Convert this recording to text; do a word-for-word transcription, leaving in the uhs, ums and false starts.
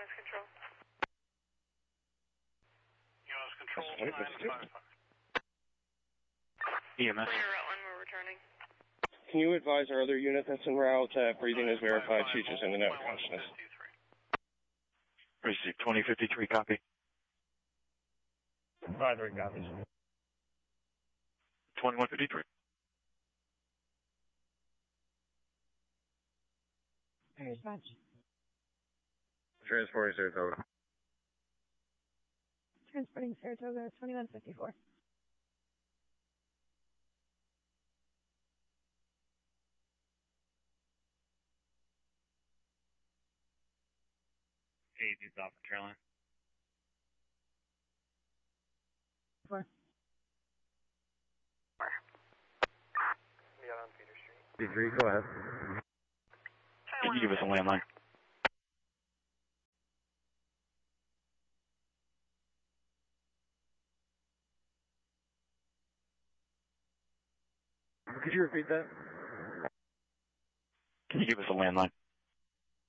M S Control. U S Control, That's nine five five. E M S. Clear Route one, we're returning. Can you advise our other unit that's en route? Uh, breathing is verified. She's just in the net consciousness. Receive twenty fifty-three, copy. Five three copies. twenty-one fifty-three. Response. Transporting Saratoga. Transporting Saratoga, twenty-one fifty-four. eighty South Carolina. Four. We are on Peter Street. D three, go ahead. Can you give us a landline? Could you repeat that? Can you give us a landline?